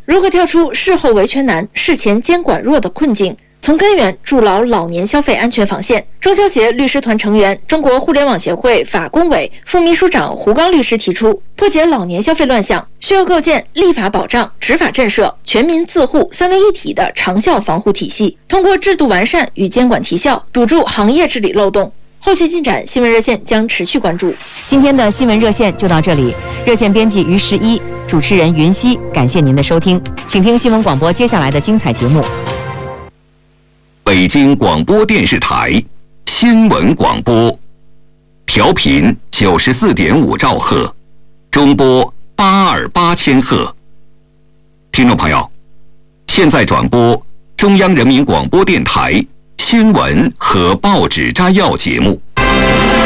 如何跳出事后维权难、事前监管弱的困境，从根源筑牢老年消费安全防线？中消协律师团成员、中国互联网协会法工委副秘书长胡刚律师提出，破解老年消费乱象，需要构建立法保障、执法震慑、全民自护三位一体的长效防护体系，通过制度完善与监管提效，堵住行业治理漏洞。后续进展，新闻热线将持续关注。 今天的新闻热线就到这里，热线编辑于11，主持人云溪，感谢您的收听，请听新闻广播接下来的精彩节目。 北京广播电视台新闻广播，调频94.5兆赫，中波828千赫。听众朋友，现在转播中央人民广播电台新闻和报纸摘要节目。